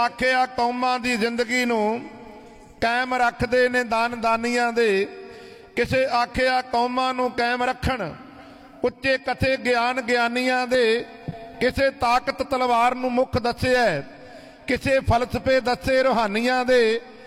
आखिया कौमां दी जिंदगी नूं कायम रखदे ने दानियां दे, किसे आखिया कौमां नूं कायम रखण उच्चे कथे ज्ञान ज्ञानियां दे, किसे ताकत तलवार नूं मुख दस्सिया, किसे फलसफे दस्से रूहानियां दे।